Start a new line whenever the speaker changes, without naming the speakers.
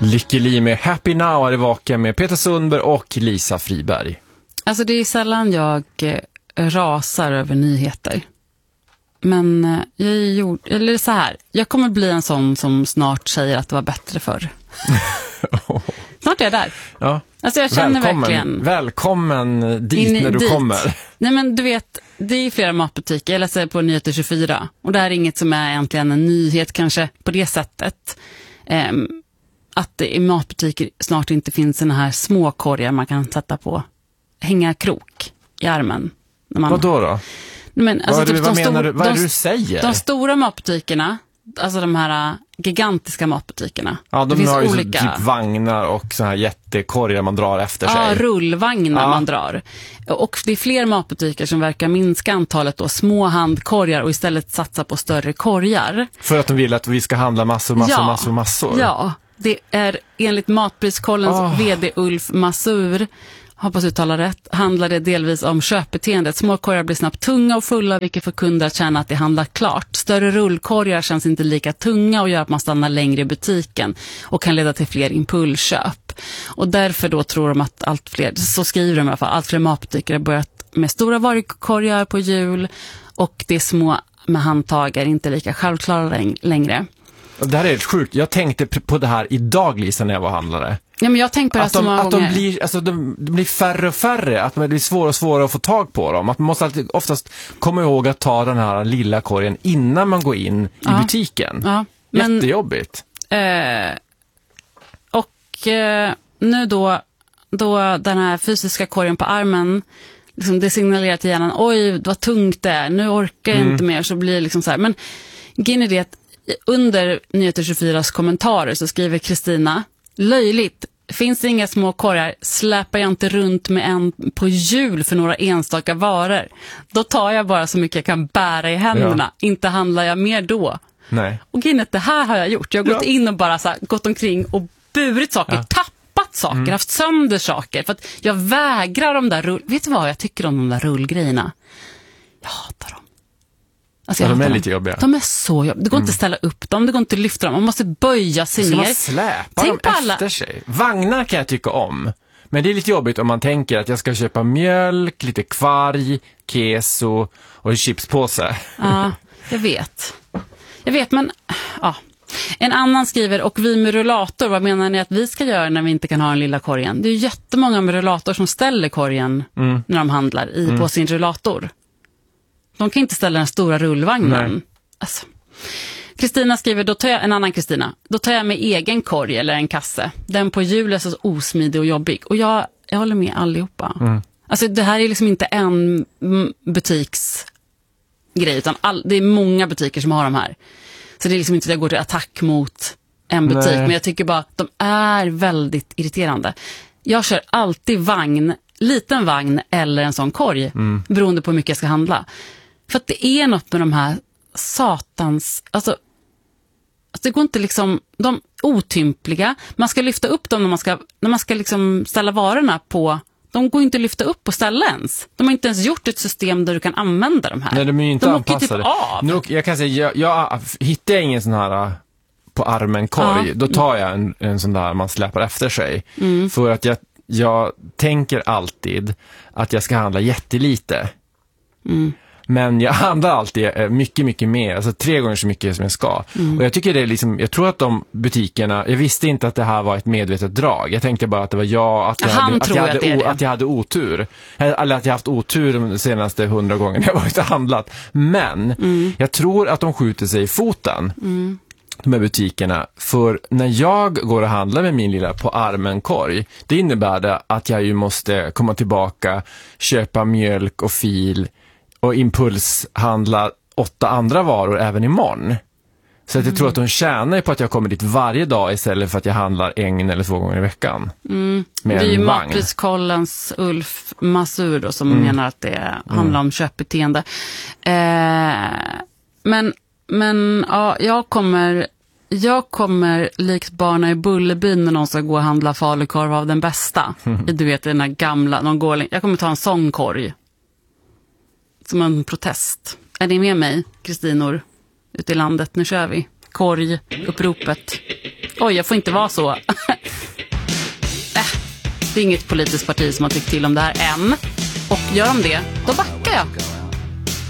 Lyckelig med Happy Now är det vaka med Peter Sundberg och Lisa Friberg.
Alltså det är sällan jag rasar över nyheter. Men eller så här, jag kommer bli en sån som snart säger att det var bättre förr. Snart är jag där.
Ja.
Alltså jag känner verkligen...
Välkommen dit när du kommer.
Nej men du vet, det är flera matbutiker. Jag läser på Nyheter 24. Och det här är inget som är egentligen en nyhet kanske på det sättet. Att det i matbutiker snart inte finns såna här små korgar man kan sätta på. Hänga krok i armen.
Vad då?
Men, alltså,
vad menar du? Vad är det du säger?
De stora matbutikerna, alltså de här gigantiska matbutikerna.
Ja, de har ju olika... typ vagnar och så här jättekorgar man drar efter sig.
Ja, rullvagnar man drar. Och det är fler matbutiker som verkar minska antalet då, små handkorgar och istället satsa på större korgar.
För att de vill att vi ska handla massor. Ja,
det är enligt Matpriskollens vd Ulf Masur, hoppas uttala rätt, handlar det delvis om köpbeteendet. Små korgar blir snabbt tunga och fulla, vilket får kunder att känna att det handlar klart. Större rullkorgar känns inte lika tunga och gör att man stannar längre i butiken och kan leda till fler impulsköp. Och därför då tror de att allt fler, så skriver de i alla fall, allt fler matbutiker har börjat med stora varukorgar på hjul och det små med handtag är inte lika självklara längre.
Det här är helt sjukt. Jag tänkte på det här idag, Lisa, när jag var handlare.
Ja, men jag tänkte på det så många gånger.
De blir färre och färre, att det blir svårare och svårare att få tag på dem. Att man måste alltid oftast komma ihåg att ta den här lilla korgen innan man går in i butiken. Ja, men, jättejobbigt.
Nu då den här fysiska korgen på armen, liksom det signalerar till hjärnan, oj, vad tungt det är, nu orkar jag inte mer, så blir det liksom så här. Men grejen är det att under Nyheter 24s kommentarer så skriver Kristina: löjligt, finns det inga små korgar, släpar jag inte runt med en på hjul för några enstaka varor. Då tar jag bara så mycket jag kan bära i händerna, inte handlar jag mer då.
Nej.
Och det här har jag gjort. Jag har gått in och bara så här, gått omkring och burit saker, tappat saker, haft sönder saker. För att jag vägrar de där vet du vad jag tycker om de där rullgrejerna? Jag hatar dem. Alltså
de är lite jobbiga.
De är så jobbiga. Det går inte att ställa upp dem, det går inte att lyfta dem. Man måste böja sig ner.
Man släpar dem efter sig. Vagnar kan jag tycka om. Men det är lite jobbigt om man tänker att jag ska köpa mjölk, lite kvarg, keso och en chipspåse.
Ja, jag vet, men En annan skriver: och vi med rullator, vad menar ni att vi ska göra när vi inte kan ha den lilla korgen? Det är ju jättemånga med rullator som ställer korgen när de handlar på sin rullator. De kan inte ställa den stora rullvagnen. Alltså. Kristina skriver, då tar jag med egen korg eller en kasse. Den på hjul är så osmidig och jobbig. Och jag håller med allihopa. Alltså det här är liksom inte en butiksgrej, utan det är många butiker som har de här. Så det är liksom inte att jag går till attack mot en butik. Men jag tycker bara att de är väldigt irriterande. Jag kör alltid liten vagn eller en sån korg, beroende på hur mycket jag ska handla. För att det är något med de här satans, alltså det går inte liksom, de otympliga, man ska lyfta upp dem när man ska liksom ställa varorna på, de går inte att lyfta upp och ställa ens. De har inte ens gjort ett system där du kan använda de här.
Nej, de är ju inte anpassade.
Typ av.
Nu, jag kan säga, jag hittar ingen sån här på armen korg, då tar jag en sån där man släpar efter sig. För att jag tänker alltid att jag ska handla jättelite. Men jag handlar alltid mycket, mycket mer. Alltså 3 gånger så mycket som jag ska. Och jag tycker det är liksom, jag tror att de butikerna, jag visste inte att det här var ett medvetet drag. Jag tänkte bara att det var att jag hade otur. Eller att jag haft otur de senaste 100 gångerna jag varit och handlat. Men jag tror att de skjuter sig i foten. De här butikerna. För när jag går och handlar med min lilla på armen korg, det innebär det att jag ju måste komma tillbaka, köpa mjölk och fil och impulshandla 8 andra varor även imorgon. Så att jag tror att de tjänar på att jag kommer dit varje dag istället för att jag handlar 1 eller 2 gånger i veckan.
Det är ju Matpriskollens Ulf Masur då, som menar att det handlar om köpbeteende. Men ja, jag kommer likt barna i Bullerbyn när någon ska gå och handla falukorv av den bästa. Du vet, den här gamla, jag kommer ta en sån korg. Som en protest. Är ni med mig, Kristinor? Ute i landet, nu kör vi. Korg, uppropet. oj, jag får inte vara så. Det är inget politiskt parti som har tyckt till om det här än. Och gör de det, då backar jag.